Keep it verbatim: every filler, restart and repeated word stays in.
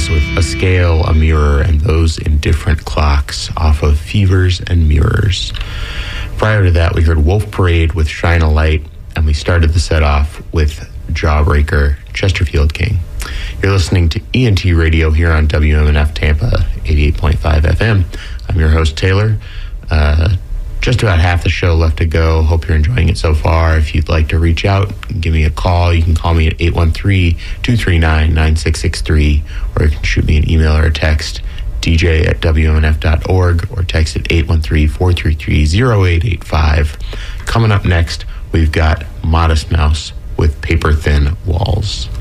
Dogs with A Scale, A Mirror, and Those Indifferent Clocks off of Fevers and Mirrors. Prior to that, we heard Wolf Parade with Shine a Light, and we started the set off with Jawbreaker, Chesterfield King. You're listening to E N T Radio here on W M N F Tampa, eighty-eight point five F M. I'm your host, Taylor. Uh, just about half the show left to go. Hope you're enjoying it so far. If you'd like to reach out and give me a call, you can call me at eight one three, two three nine, nine six six three, or you can shoot me an email or a text, d j at w m n f dot org, or text at eight one three, four three three, zero eight eight five. Coming up next, we've got Modest Mouse with Paper Thin Walls.